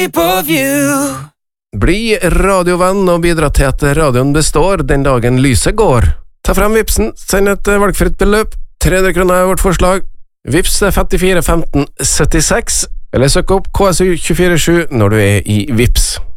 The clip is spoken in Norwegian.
På View. Bli radiovenn og bidra til at radioen består den dagen lyset går. Ta frem Vipsen, send et valgfritt beløp, 300 kroner er vårt forslag. Vips 54 15 76, eller søk opp KSU 247 når du er i Vips.